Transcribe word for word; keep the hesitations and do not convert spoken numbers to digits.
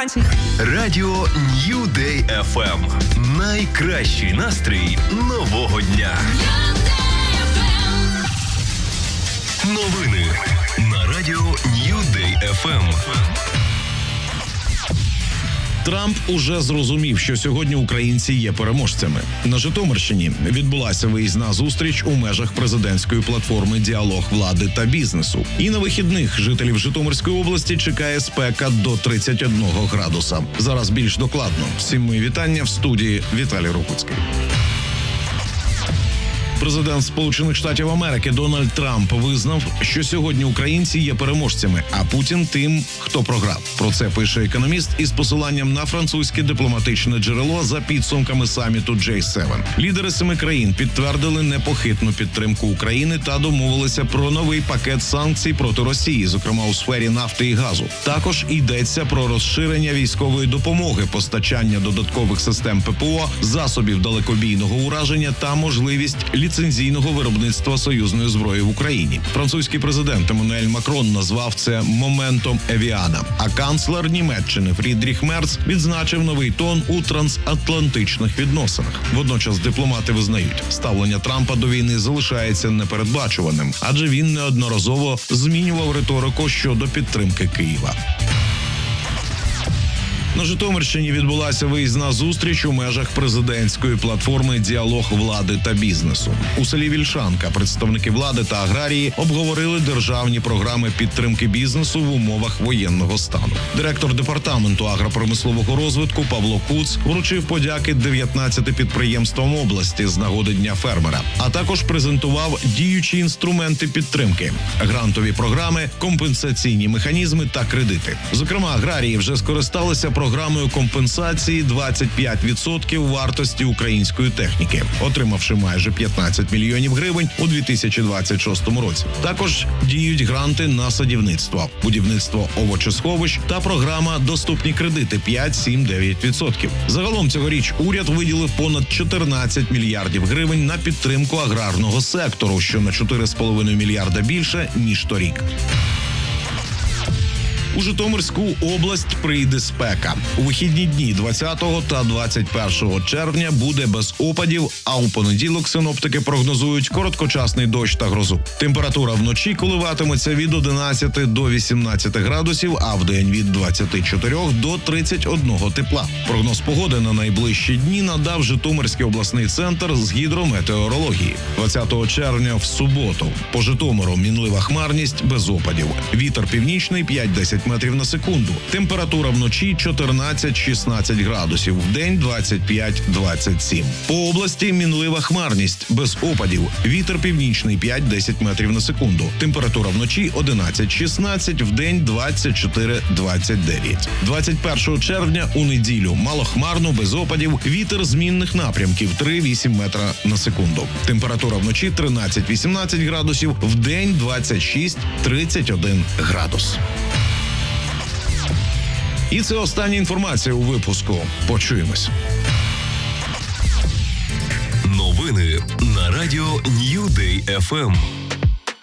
вранці. Радіо New Day еф ем. Найкращий настрій нового дня. Новини на радіо New Day еф ем. Трамп уже зрозумів, що сьогодні українці є переможцями. На Житомирщині відбулася виїзна зустріч у межах президентської платформи «Діалог влади та бізнесу». І на вихідних жителів Житомирської області чекає спека до тридцять одного градуса. Зараз більш докладно. Всім мої вітання в студії Віталій Рогуцький. Президент Сполучених Штатів Америки Дональд Трамп визнав, що сьогодні українці є переможцями, а Путін тим, хто програв. Про це пише економіст із посиланням на французьке дипломатичне джерело за підсумками саміту джей сім. Лідери семи країн підтвердили непохитну підтримку України та домовилися про новий пакет санкцій проти Росії, зокрема у сфері нафти і газу. Також йдеться про розширення військової допомоги, постачання додаткових систем ППО, засобів далекобійного ураження та можливість ліцензійного виробництва союзної зброї в Україні. Французький президент Еммануель Макрон назвав це моментом Евіана, а канцлер Німеччини Фрідріх Мерц відзначив новий тон у трансатлантичних відносинах. Водночас дипломати визнають, ставлення Трампа до війни залишається непередбачуваним, адже він неодноразово змінював риторику щодо підтримки Києва. На Житомирщині відбулася виїзна зустріч у межах президентської платформи «Діалог влади та бізнесу». У селі Вільшанка представники влади та аграрії обговорили державні програми підтримки бізнесу в умовах воєнного стану. Директор департаменту агропромислового розвитку Павло Куц вручив подяки дев'ятнадцяти підприємствам області з нагоди Дня фермера, а також презентував діючі інструменти підтримки – грантові програми, компенсаційні механізми та кредити. Зокрема, аграрії вже скористалися програмою компенсації двадцять п'ять відсотків вартості української техніки, отримавши майже п'ятнадцять мільйонів гривень у дві тисячі двадцять шостому році. Також діють гранти на садівництво, будівництво овочесховищ та програма «Доступні кредити» п'ять, сім, дев'ять відсотків. Загалом цьогоріч уряд виділив понад чотирнадцять мільярдів гривень на підтримку аграрного сектору, що на чотири з половиною мільярда більше, ніж торік. У Житомирську область прийде спека. У вихідні дні двадцятого та двадцять першого червня буде без опадів, а у понеділок синоптики прогнозують короткочасний дощ та грозу. Температура вночі коливатиметься від одинадцяти до вісімнадцяти градусів, а вдень від двадцяти чотирьох до тридцяти одного тепла. Прогноз погоди на найближчі дні надав Житомирський обласний центр з гідрометеорології. двадцятого червня в суботу по Житомиру мінлива хмарність без опадів. Вітер північний п'ять-десять метрів на секунду. Температура вночі чотирнадцять-шістнадцять градусів, вдень двадцять п'ять - двадцять сім. По області мінлива хмарність без опадів. Вітер північний п'ять-десять метрів на секунду. Температура вночі одинадцять-шістнадцять, вдень двадцять чотири - двадцять дев'ять. двадцять першого червня у неділю малохмарно без опадів. Вітер змінних напрямків три-вісім метра на секунду. Температура вночі тринадцять-вісімнадцять градусів, вдень двадцять шість - тридцять один градус. І це остання інформація у випуску. Почуємось. Новини на радіо New Day еф ем.